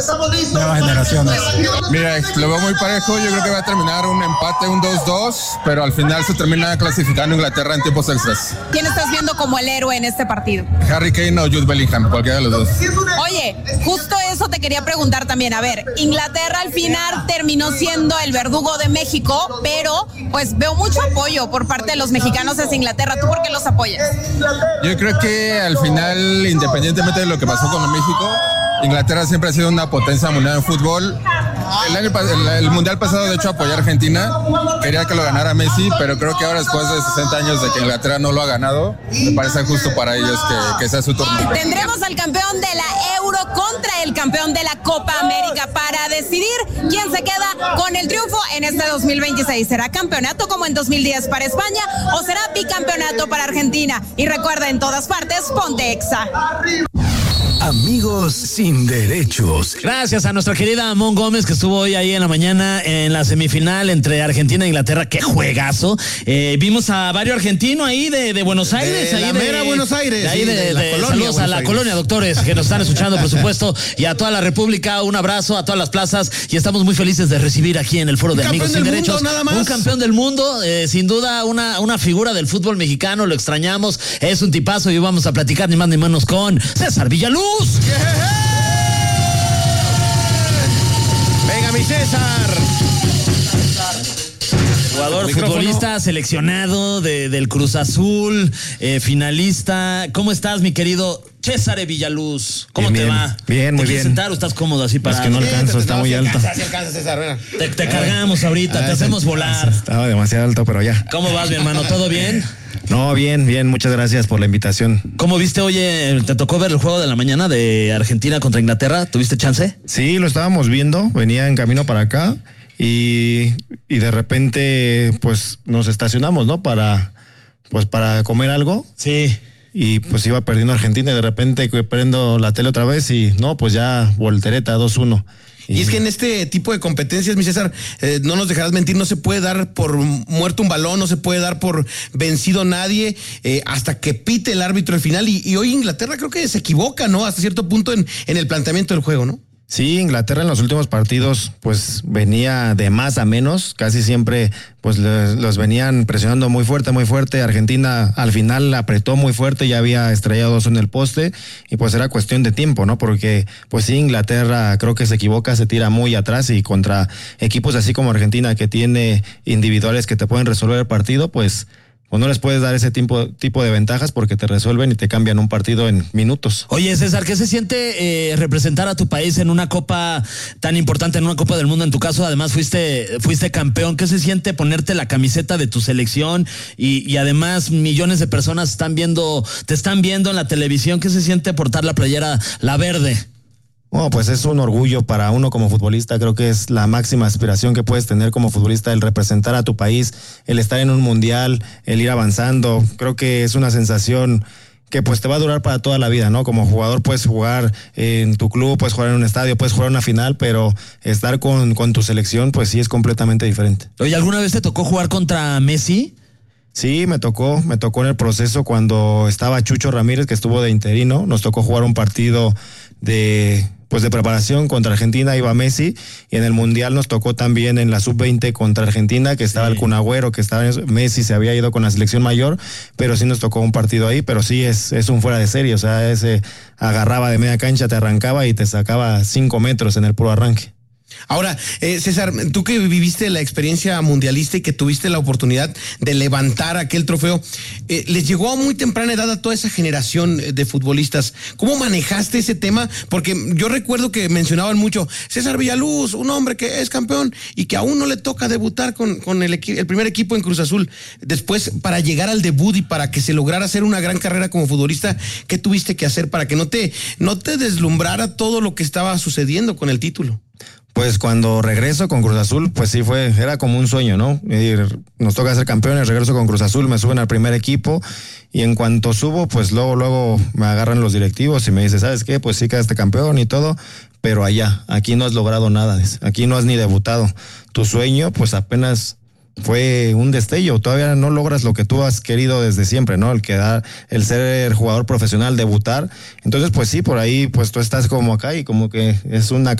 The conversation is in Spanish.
nuevas generaciones. Mira, lo veo muy parejo. Yo creo que va a terminar un empate, un 2-2, pero al final se termina clasificando Inglaterra en tiempos extras. ¿Quién estás viendo como el héroe en este partido? Harry Kane o Jude Bellingham, cualquiera de los dos. Oye, justo eso te quería preguntar también. A ver, Inglaterra al final terminó siendo el verdugo de México, pero pues veo mucho apoyo por parte de los mexicanos hacia Inglaterra. ¿Tú por qué los apoyas? Yo creo que al final, independientemente de lo que pasó con México, Inglaterra siempre ha sido una potencia mundial en fútbol. El mundial pasado, de hecho, apoyé a Argentina. Quería que lo ganara Messi, pero creo que ahora, después de 60 años de que Inglaterra no lo ha ganado, me parece justo para ellos que sea su turno. Tendremos al campeón de la Euro contra el campeón de la Copa América para decidir quién se queda con el triunfo en este 2026. ¿Será campeonato como en 2010 para España o será bicampeonato para Argentina? Y recuerda, en todas partes, ponte Exa. Amigos sin derechos. Gracias a nuestra querida Amon Gómez, que estuvo hoy ahí en la mañana en la semifinal entre Argentina e Inglaterra. ¡Qué juegazo! Vimos a varios argentinos ahí de Buenos Aires. De la mera Buenos Aires. De ahí de la colonia. Saludos a la colonia, doctores, que nos están escuchando, por supuesto, y a toda la República. Un abrazo a todas las plazas y estamos muy felices de recibir aquí en el Foro de Amigos sin Derechos un campeón del mundo, sin duda una figura del fútbol mexicano. Lo extrañamos, es un tipazo y hoy vamos a platicar ni más ni menos con César Villaluz. Venga, mi César. Jugador, futbolista, seleccionado del Cruz Azul, finalista. ¿Cómo estás, mi querido César Villaluz? ¿Cómo te va? Bien, muy bien. ¿Te quieres sentar o estás cómodo así para...? Es que no alcanzo, está muy alto. Sí alcanza, César, te cargamos ahorita, te hacemos volar. Estaba demasiado alto, pero ya. ¿Cómo vas, mi hermano? ¿Todo bien? No, bien, muchas gracias por la invitación. ¿Cómo viste, oye, te tocó ver el juego de la mañana de Argentina contra Inglaterra? ¿Tuviste chance? Sí, lo estábamos viendo, venía en camino para acá y de repente pues nos estacionamos, ¿no? Para comer algo. Sí. Y pues iba perdiendo Argentina y de repente prendo la tele otra vez y no, pues ya voltereta 2-1. Y es que en este tipo de competencias, mi César, no nos dejarás mentir, no se puede dar por muerto un balón, no se puede dar por vencido nadie hasta que pite el árbitro al final. Y hoy Inglaterra creo que se equivoca, ¿no? Hasta cierto punto en el planteamiento del juego, ¿no? Sí, Inglaterra en los últimos partidos pues venía de más a menos, casi siempre pues los venían presionando muy fuerte. Argentina al final apretó muy fuerte, ya había estrellado 2 en el poste y pues era cuestión de tiempo, ¿no? Porque pues sí, Inglaterra creo que se equivoca, se tira muy atrás y contra equipos así como Argentina que tiene individuales que te pueden resolver el partido, pues no les puedes dar ese tipo de ventajas porque te resuelven y te cambian un partido en minutos. Oye, César, ¿qué se siente representar a tu país en una copa tan importante, en una Copa del Mundo? En tu caso, además, fuiste campeón. ¿Qué se siente ponerte la camiseta de tu selección? Y además, millones de personas te están viendo en la televisión. ¿Qué se siente portar la playera, la verde? Bueno, pues es un orgullo para uno como futbolista, creo que es la máxima aspiración que puedes tener como futbolista, el representar a tu país, el estar en un mundial, el ir avanzando, creo que es una sensación que pues te va a durar para toda la vida, ¿no? Como jugador puedes jugar en tu club, puedes jugar en un estadio, puedes jugar una final, pero estar con tu selección pues sí es completamente diferente. Oye, ¿alguna vez te tocó jugar contra Messi? Sí, me tocó en el proceso cuando estaba Chucho Ramírez, que estuvo de interino, nos tocó jugar un partido de preparación contra Argentina, iba Messi, y en el Mundial nos tocó también en la Sub-20 contra Argentina, que estaba el Kun Agüero, que estaba Messi se había ido con la selección mayor, pero sí nos tocó un partido ahí, pero sí es un fuera de serie, o sea, ese agarraba de media cancha, te arrancaba y te sacaba 5 metros en el puro arranque. Ahora, César, tú que viviste la experiencia mundialista y que tuviste la oportunidad de levantar aquel trofeo, les llegó a muy temprana edad a toda esa generación de futbolistas. ¿Cómo manejaste ese tema? Porque yo recuerdo que mencionaban mucho, César Villaluz, un hombre que es campeón y que aún no le toca debutar con el primer equipo en Cruz Azul. Después, para llegar al debut y para que se lograra hacer una gran carrera como futbolista, ¿qué tuviste que hacer para que no te deslumbrara todo lo que estaba sucediendo con el título? Pues cuando regreso con Cruz Azul, pues sí era como un sueño, ¿no? Nos toca ser campeones, regreso con Cruz Azul, me suben al primer equipo y en cuanto subo, pues luego me agarran los directivos y me dicen, ¿sabes qué? Pues sí quedaste campeón y todo, pero aquí no has logrado nada, aquí no has ni debutado. Tu sueño, pues apenas fue un destello, todavía no logras lo que tú has querido desde siempre, ¿no? El ser jugador profesional, debutar. Entonces, pues sí, por ahí, pues tú estás como acá y como que es una